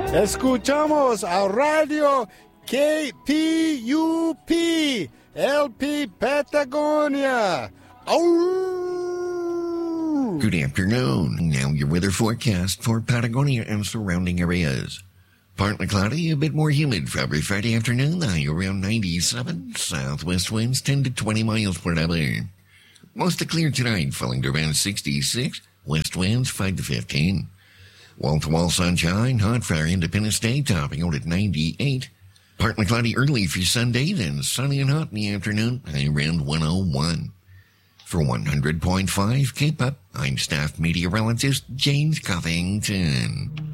Escuchamos a Radio KPUP, LP Patagonia. Oh! Good afternoon. Now your weather forecast for Patagonia and surrounding areas. Partly cloudy, a bit more humid for every Friday afternoon, high around 97. Southwest winds 10 to 20 miles per hour. Mostly clear tonight, falling to around 66. West winds 5 to 15. Wall-to-wall sunshine, hot for Independence Day, topping out at 98. Partly cloudy early for Sunday, then sunny and hot in the afternoon, high around 101. For 100.5 K-Pop, I'm staff meteorologist James Covington.